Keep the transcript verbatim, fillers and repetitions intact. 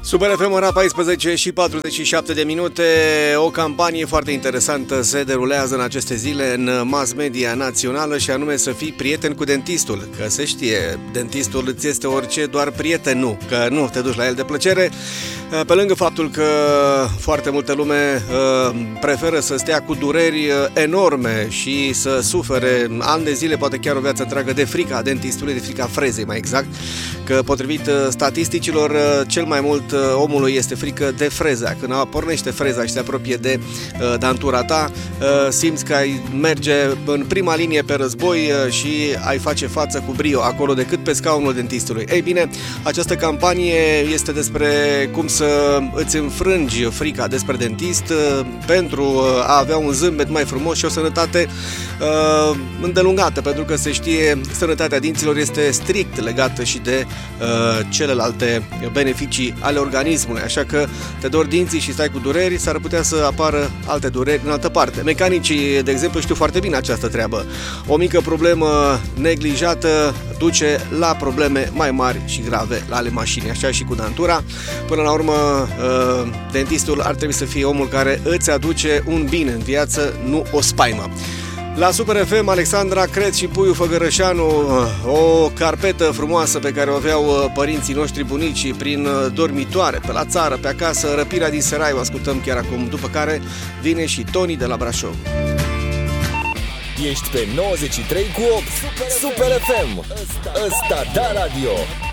Super F M, ora paisprezece și patruzeci și șapte de minute. O campanie foarte interesantă se derulează în aceste zile în mass media națională și anume să fii prieten cu dentistul. Că se știe, dentistul îți este orice, doar prieten nu, că nu te duci la el de plăcere. Pe lângă faptul că foarte multă lume preferă să stea cu dureri enorme și să sufere ani de zile, poate chiar o viață întreagă, de frica dentistului, de frica frezei mai exact, că potrivit statisticilor cel mai mult omului este frică de freza. Când pornește freza și se apropie de uh, dantura ta, uh, simți că ai merge în prima linie pe război uh, și ai face față cu brio acolo decât pe scaunul dentistului. Ei bine, această campanie este despre cum să îți înfrângi frica despre dentist uh, pentru a avea un zâmbet mai frumos și o sănătate uh, îndelungată, pentru că se știe, sănătatea dinților este strict legată și de uh, celelalte beneficii ale organismului, așa că te dori dinții și stai cu dureri, s-ar putea să apară alte dureri în altă parte. Mecanicii, de exemplu, știu foarte bine această treabă. O mică problemă neglijată duce la probleme mai mari și grave la ale mașinii, așa și cu dantura. Până la urmă, dentistul ar trebui să fie omul care îți aduce un bine în viață, nu o spaimă. La Super F M, Alexandra Creț și Puiu Făgărășanu, o carpetă frumoasă pe care o aveau părinții noștri, bunicii, prin dormitoare, pe la țară, pe acasă, Răpirea din Serai, o ascultăm chiar acum, după care vine și Toni de la Brașov. Ești pe nouăzeci și trei cu opt, Super, Super F M, ăsta da radio.